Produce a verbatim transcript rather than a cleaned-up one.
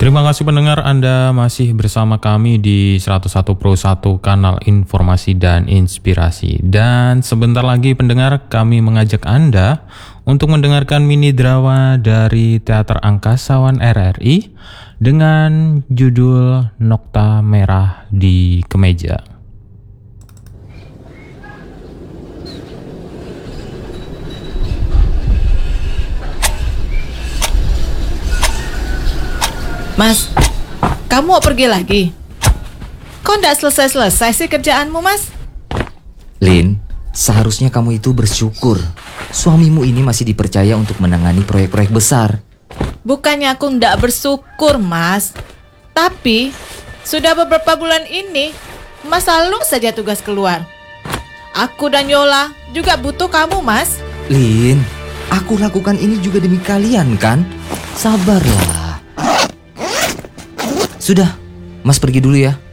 Terima kasih pendengar, Anda masih bersama kami di seratus satu Pro satu kanal informasi dan inspirasi. Dan sebentar lagi pendengar, kami mengajak Anda untuk mendengarkan mini drama dari Teater Angkasawan R R I dengan judul Nokta Merah di Kemeja. Mas, kamu mau pergi lagi? Kok nggak selesai-selesai sih kerjaanmu, Mas? Lin, seharusnya kamu itu bersyukur. Suamimu ini masih dipercaya untuk menangani proyek-proyek besar. Bukannya aku nggak bersyukur, Mas. Tapi, sudah beberapa bulan ini, Mas selalu saja tugas keluar. Aku dan Yola juga butuh kamu, Mas. Lin, aku lakukan ini juga demi kalian kan? Sabarlah. Sudah, Mas pergi dulu ya.